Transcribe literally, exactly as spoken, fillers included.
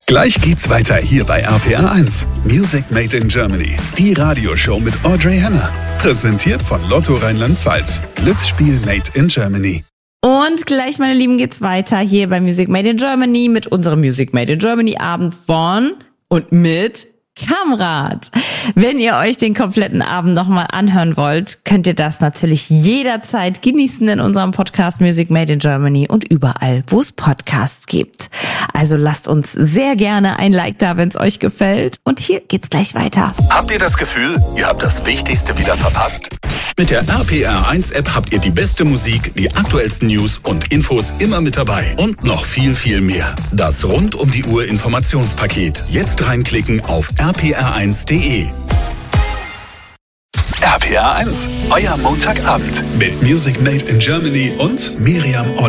Gleich geht's weiter hier bei R P R eins. Music Made in Germany. Die Radioshow mit Audrey Henner. Präsentiert von Lotto Rheinland-Pfalz. Glücksspiel Made in Germany. Und gleich, meine Lieben, geht's weiter hier bei Music Made in Germany mit unserem Music Made in Germany Abend von und mit Kamrat. Wenn ihr euch den kompletten Abend nochmal anhören wollt, könnt ihr das natürlich jederzeit genießen in unserem Podcast Music Made in Germany und überall, wo es Podcasts gibt. Also lasst uns sehr gerne ein Like da, wenn es euch gefällt. Und hier geht's gleich weiter. Habt ihr das Gefühl, ihr habt das Wichtigste wieder verpasst? Mit der R P R eins App habt ihr die beste Musik, die aktuellsten News und Infos immer mit dabei. Und noch viel, viel mehr. Das rund um die Uhr Informationspaket. Jetzt reinklicken auf r p r eins punkt d e. R P R eins, euer Montagabend mit Music Made in Germany und Miriam Oller.